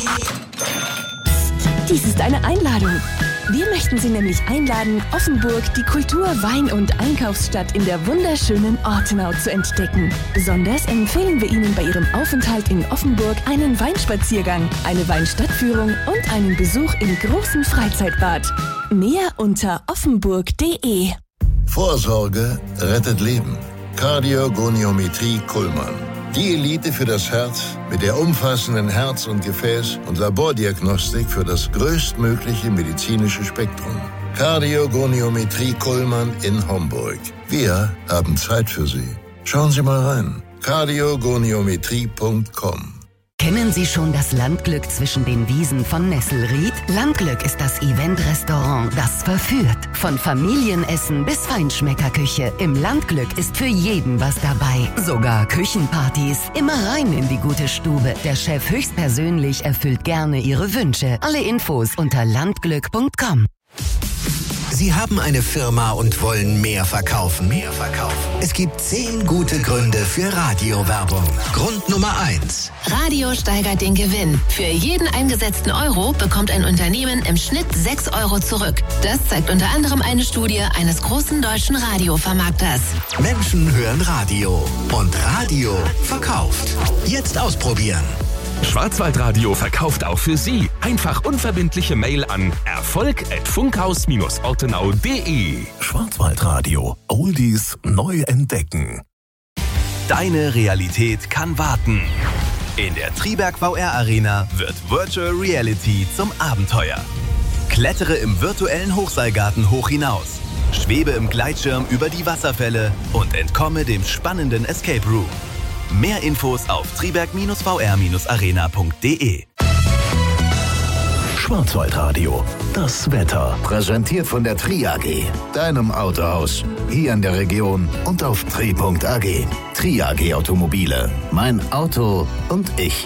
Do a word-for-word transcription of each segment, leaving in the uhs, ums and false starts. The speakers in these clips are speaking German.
Dies ist eine Einladung. Wir möchten Sie nämlich einladen, Offenburg, die Kultur-, Wein- und Einkaufsstadt in der wunderschönen Ortenau zu entdecken. Besonders empfehlen wir Ihnen bei Ihrem Aufenthalt in Offenburg einen Weinspaziergang, eine Weinstadtführung und einen Besuch im großen Freizeitbad. Mehr unter offenburg punkt de. Vorsorge rettet Leben. Kardiogoniometrie Kuhlmann. Die Elite für das Herz mit der umfassenden Herz- und Gefäß- und Labordiagnostik für das größtmögliche medizinische Spektrum. Kardiogoniometrie Kuhlmann in Homburg. Wir haben Zeit für Sie. Schauen Sie mal rein. kardiogoniometrie punkt com. Kennen Sie schon das Landglück zwischen den Wiesen von Nesselried? Landglück ist das Event-Restaurant, das verführt. Von Familienessen bis Feinschmeckerküche. Im Landglück ist für jeden was dabei. Sogar Küchenpartys. Immer rein in die gute Stube. Der Chef höchstpersönlich erfüllt gerne Ihre Wünsche. Alle Infos unter landglück punkt com. Sie haben eine Firma und wollen mehr verkaufen. Mehr verkaufen. Es gibt zehn gute Gründe für Radiowerbung. Grund Nummer eins. Radio steigert den Gewinn. Für jeden eingesetzten Euro bekommt ein Unternehmen im Schnitt sechs Euro zurück. Das zeigt unter anderem eine Studie eines großen deutschen Radiovermarkters. Menschen hören Radio und Radio verkauft. Jetzt ausprobieren. Schwarzwaldradio verkauft auch für Sie. Einfach unverbindliche Mail an erfolg at funkhaus Bindestrich ortenau punkt de. Schwarzwaldradio. Oldies neu entdecken. Deine Realität kann warten. In der Triberg V R Arena wird Virtual Reality zum Abenteuer. Klettere im virtuellen Hochseilgarten hoch hinaus. Schwebe im Gleitschirm über die Wasserfälle und entkomme dem spannenden Escape Room. Mehr Infos auf triberg V R arena punkt de. Schwarzwaldradio. Das Wetter. Präsentiert von der Tri A G, deinem Autohaus. Hier in der Region und auf tri punkt a g. Tri A G Automobile. Mein Auto und ich.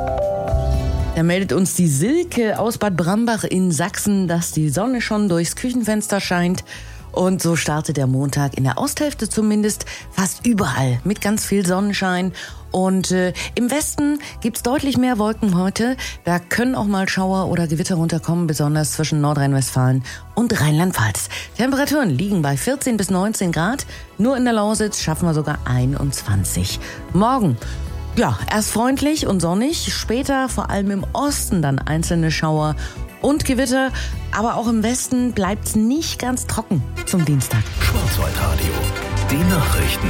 Da meldet uns die Silke aus Bad Brambach in Sachsen, dass die Sonne schon durchs Küchenfenster scheint. Und so startet der Montag in der Osthälfte zumindest fast überall mit ganz viel Sonnenschein. Und äh, im Westen gibt's deutlich mehr Wolken heute. Da können auch mal Schauer oder Gewitter runterkommen, besonders zwischen Nordrhein-Westfalen und Rheinland-Pfalz. Temperaturen liegen bei vierzehn bis neunzehn Grad. Nur in der Lausitz schaffen wir sogar einundzwanzig. Morgen, ja, erst freundlich und sonnig, später vor allem im Osten dann einzelne Schauer und Gewitter, aber auch im Westen bleibt's nicht ganz trocken zum Dienstag. Schwarzwaldradio, die Nachrichten.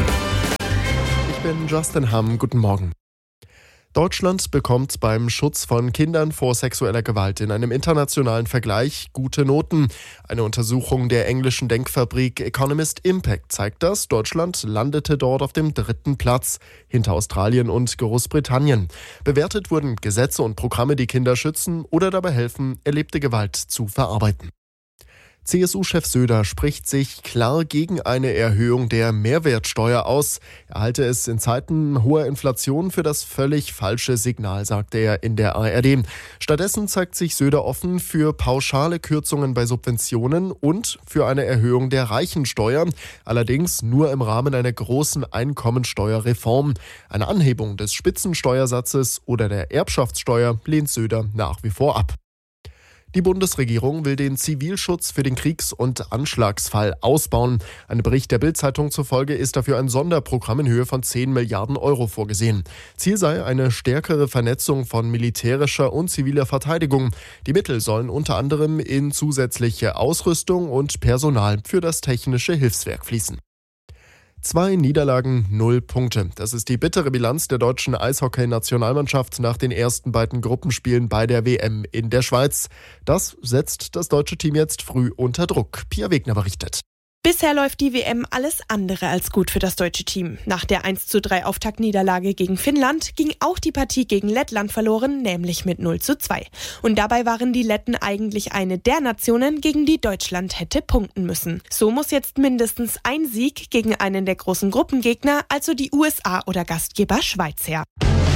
Ich bin Justin Hamm, guten Morgen. Deutschland bekommt beim Schutz von Kindern vor sexueller Gewalt in einem internationalen Vergleich gute Noten. Eine Untersuchung der englischen Denkfabrik Economist Impact zeigt das. Deutschland landete dort auf dem dritten Platz, hinter Australien und Großbritannien. Bewertet wurden Gesetze und Programme, die Kinder schützen oder dabei helfen, erlebte Gewalt zu verarbeiten. C S U-Chef Söder spricht sich klar gegen eine Erhöhung der Mehrwertsteuer aus. Er halte es in Zeiten hoher Inflation für das völlig falsche Signal, sagte er in der A R D. Stattdessen zeigt sich Söder offen für pauschale Kürzungen bei Subventionen und für eine Erhöhung der Reichensteuer, allerdings nur im Rahmen einer großen Einkommensteuerreform. Eine Anhebung des Spitzensteuersatzes oder der Erbschaftssteuer lehnt Söder nach wie vor ab. Die Bundesregierung will den Zivilschutz für den Kriegs- und Anschlagsfall ausbauen. Ein Bericht der Bild-Zeitung zufolge ist dafür ein Sonderprogramm in Höhe von zehn Milliarden Euro vorgesehen. Ziel sei eine stärkere Vernetzung von militärischer und ziviler Verteidigung. Die Mittel sollen unter anderem in zusätzliche Ausrüstung und Personal für das technische Hilfswerk fließen. Zwei Niederlagen, null Punkte. Das ist die bittere Bilanz der deutschen Eishockey-Nationalmannschaft nach den ersten beiden Gruppenspielen bei der W M in der Schweiz. Das setzt das deutsche Team jetzt früh unter Druck. Pia Wegner berichtet. Bisher läuft die W M alles andere als gut für das deutsche Team. Nach der eins zu drei Auftaktniederlage gegen Finnland ging auch die Partie gegen Lettland verloren, nämlich mit null zu zwei. Und dabei waren die Letten eigentlich eine der Nationen, gegen die Deutschland hätte punkten müssen. So muss jetzt mindestens ein Sieg gegen einen der großen Gruppengegner, also die U S A oder Gastgeber Schweiz, her.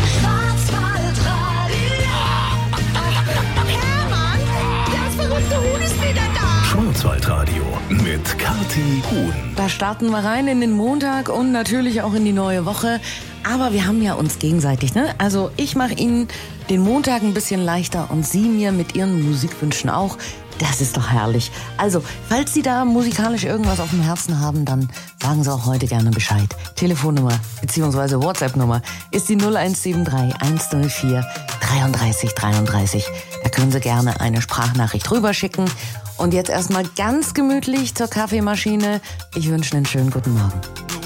Schwarzwaldradio mit Kathi Huhn. Da starten wir rein in den Montag und natürlich auch in die neue Woche. Aber wir haben ja uns gegenseitig, ne? Also ich mache Ihnen den Montag ein bisschen leichter und Sie mir mit Ihren Musikwünschen auch. Das ist doch herrlich. Also, falls Sie da musikalisch irgendwas auf dem Herzen haben, dann sagen Sie auch heute gerne Bescheid. Telefonnummer bzw. WhatsApp-Nummer ist die null eins sieben drei eins null vier dreiunddreißig dreiunddreißig. Da können Sie gerne eine Sprachnachricht rüberschicken. Und jetzt erstmal ganz gemütlich zur Kaffeemaschine. Ich wünsche einen schönen guten Morgen.